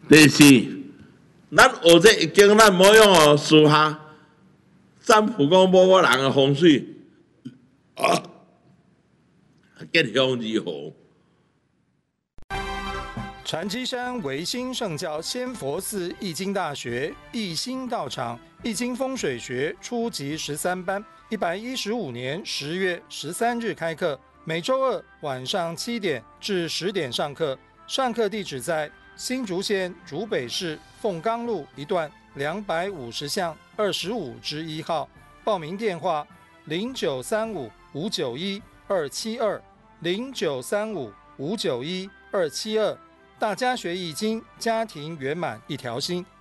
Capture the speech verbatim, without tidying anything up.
第四，咱学这易经，咱唔好用哦属下占卜讲某某人的风水，啊，吉凶如何？ 禅机山维新圣教仙佛寺易经大学易心道场易经风水学初级十三班，一百一十五年十月十三日开课，每周二晚上七点至十点上课。上课地址在新竹县竹北市凤冈路一段两百五十巷二十五之一号。报名电话：零九三五五九一二七二零九三五五九一二七二。大家学易经，家庭圆满一条心。